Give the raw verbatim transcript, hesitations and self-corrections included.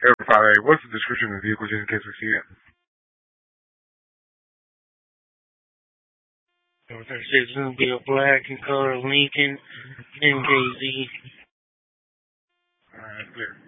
Everybody, what's the description of the vehicle just in case we see it? It says it's going to be a black and color Lincoln M K Z. Alright, clear.